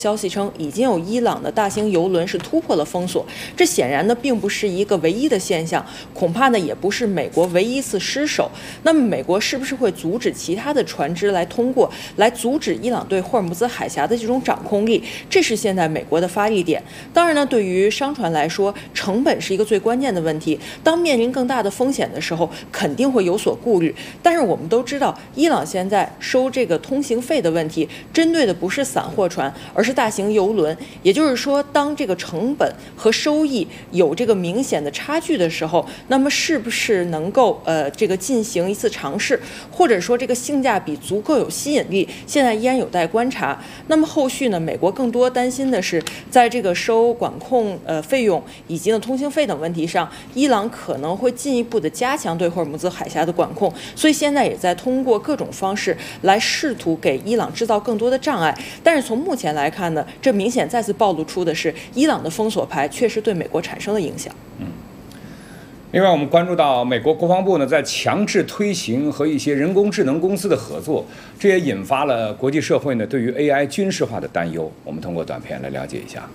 消息称，已经有伊朗的大型油轮是突破了封锁，这显然呢并不是一个唯一的现象，恐怕呢也不是美国唯一一次失手。那么美国是不是会阻止其他的船只来通过，来阻止伊朗对霍尔木兹海峡的这种掌控力？这是现在美国的发力点。当然呢，对于商船来说，成本是一个最关键的问题。当面临更大的风险的时候，肯定会有所顾虑。但是我们都知道，伊朗现在收这个通行费的问题，针对的不是散货船，而是大型邮轮。也就是说，当这个成本和收益有这个明显的差距的时候，那么是不是能够这个进行一次尝试，或者说这个性价比足够有吸引力，现在依然有待观察。那么后续呢，美国更多担心的是，在这个收管控费用以及呢通行费等问题上，伊朗可能会进一步的加强对霍尔木兹海峡的管控，所以现在也在通过各种方式来试图给伊朗制造更多的障碍。但是从目前来看呢，这明显再次暴露出的是伊朗的封锁牌确实对美国产生了影响。 另外，我们关注到美国国防部呢在强制推行和一些人工智能公司的合作，这也引发了国际社会呢对于 AI 军事化的担忧。我们通过短片来了解一下。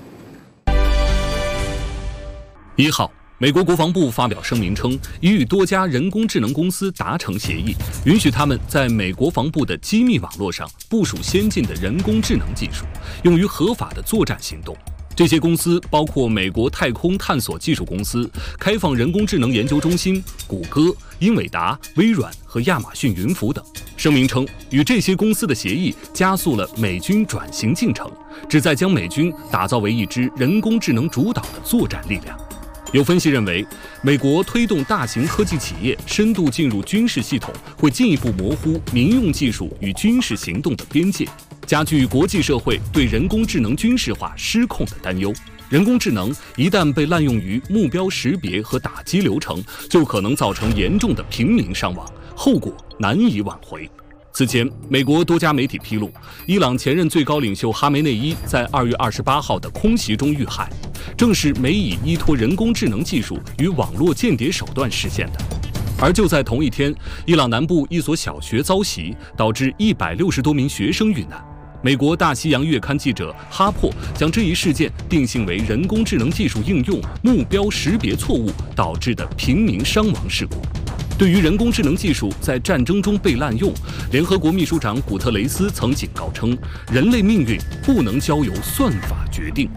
1号，美国国防部发表声明称，已与多家人工智能公司达成协议，允许他们在美国防部的机密网络上部署先进的人工智能技术，用于合法的作战行动。这些公司包括美国太空探索技术公司、开放人工智能研究中心、谷歌、英伟达、微软和亚马逊云服等。声明称，与这些公司的协议加速了美军转型进程，旨在将美军打造为一支人工智能主导的作战力量。有分析认为，美国推动大型科技企业深度进入军事系统，会进一步模糊民用技术与军事行动的边界，加剧国际社会对人工智能军事化失控的担忧。人工智能一旦被滥用于目标识别和打击流程，就可能造成严重的平民伤亡，后果难以挽回。此前，美国多家媒体披露，伊朗前任最高领袖哈梅内伊在2月28号的空袭中遇害，正是美以依托人工智能技术与网络间谍手段实现的。而就在同一天，伊朗南部一所小学遭袭，导致160多名学生遇难。美国大西洋月刊记者哈珀将这一事件定性为人工智能技术应用目标识别错误导致的平民伤亡事故。对于人工智能技术在战争中被滥用，联合国秘书长古特雷斯曾警告称，人类命运不能交由算法决定。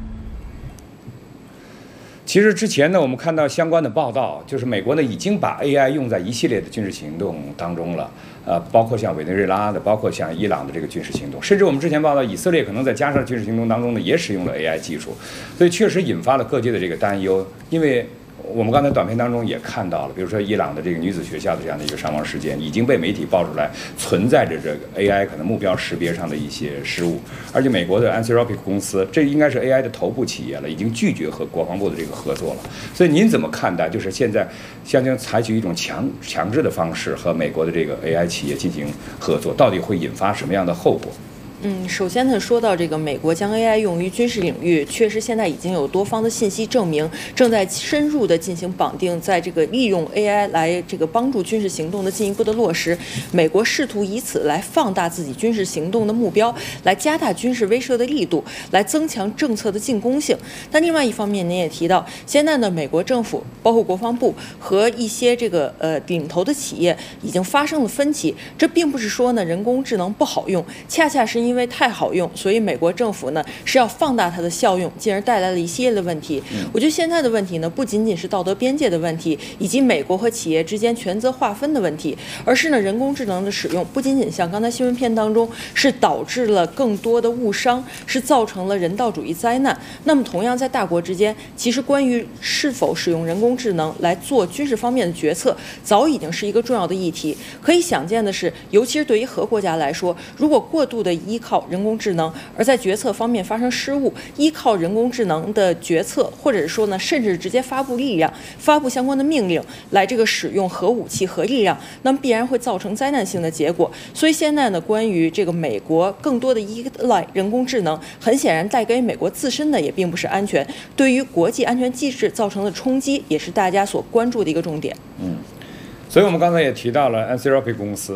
其实之前呢，我们看到相关的报道，就是美国呢已经把 AI 用在一系列的军事行动当中了，包括像委内瑞拉的，包括像伊朗的这个军事行动，甚至我们之前报道以色列可能在加沙军事行动当中呢也使用了 AI 技术，所以确实引发了各界的这个担忧。因为我们刚才短片当中也看到了，比如说伊朗的这个女子学校的这样的一个伤亡事件，已经被媒体爆出来存在着这个 AI 可能目标识别上的一些失误，而且美国的 Anthropic 公司，这应该是 AI 的头部企业了，已经拒绝和国防部的这个合作了。所以您怎么看待，就是现在将采取一种强制的方式和美国的这个 AI 企业进行合作，到底会引发什么样的后果？ 首先呢，说到这个美国将 AI 用于军事领域，确实现在已经有多方的信息证明，正在深入的进行绑定，在这个利用 AI 来这个帮助军事行动的进一步的落实。美国试图以此来放大自己军事行动的目标，来加大军事威慑的力度，来增强政策的进攻性。但另外一方面，您也提到，现在呢，美国政府包括国防部和一些这个领头的企业已经发生了分歧。这并不是说呢人工智能不好用，恰恰是因为太好用，所以美国政府呢是要放大它的效用，进而带来了一系列的问题。我觉得现在的问题呢，不仅仅是道德边界的问题，以及美国和企业之间权责划分的问题，而是呢人工智能的使用不仅仅像刚才新闻片当中是导致了更多的误伤，是造成了人道主义灾难。那么同样在大国之间，其实关于是否使用人工智能来做军事方面的决策，早已经是一个重要的议题。可以想见的是，尤其是对于核国家来说，如果过度的依靠人工智能，而在决策方面发生失误，依靠人工智能的决策，或者是说呢，甚至直接发布力量、发布相关的命令来这个使用核武器、核力量，那么必然会造成灾难性的结果。所以现在呢，关于这个美国更多的依赖人工智能，很显然带给美国自身的也并不是安全，对于国际安全机制造成的冲击，也是大家所关注的一个重点。 所以我们刚才也提到了 Anthropic 公司。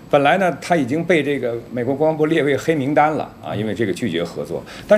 本来呢，他已经被这个美国国防部列为黑名单了啊，因为这个拒绝合作。但